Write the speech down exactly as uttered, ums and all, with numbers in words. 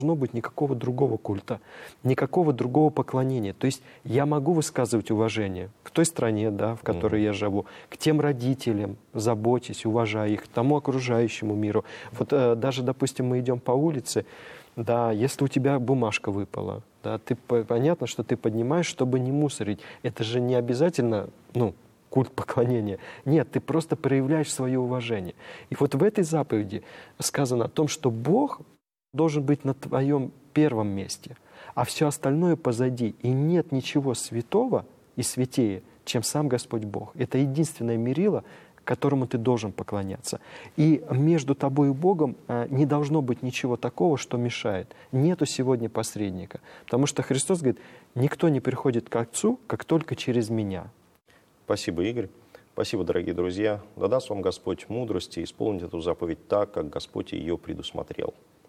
должно быть никакого другого культа, никакого другого поклонения. То есть я могу высказывать уважение к той стране, да, в которой mm-hmm. я живу, к тем родителям, заботьтесь, уважая их, к тому окружающему миру. Вот э, даже, допустим, мы идем по улице, да, если у тебя бумажка выпала, да, ты, понятно, что ты поднимаешь, чтобы не мусорить. Это же не обязательно, ну, культ поклонения. Нет, ты просто проявляешь свое уважение. И вот в этой заповеди сказано о том, что Бог должен быть на твоем первом месте, а все остальное позади. И нет ничего святого и святее, чем сам Господь Бог. Это единственное мерило, которому ты должен поклоняться. И между тобой и Богом не должно быть ничего такого, что мешает. Нету сегодня посредника. Потому что Христос говорит, никто не приходит к Отцу, как только через меня. Спасибо, Игорь. Спасибо, дорогие друзья. Да даст вам Господь мудрости исполнить эту заповедь так, как Господь ее предусмотрел.